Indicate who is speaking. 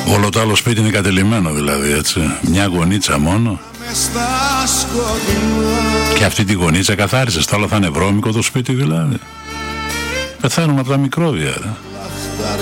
Speaker 1: Όλο το άλλο σπίτι είναι κατελημμένο δηλαδή, έτσι. Μια γωνίτσα μόνο. Και αυτή τη γωνίτσα καθάρισες, τα άλλα θα είναι βρώμικο το σπίτι δηλαδή. Πεθαίνουμε από τα μικρόβια, ρε.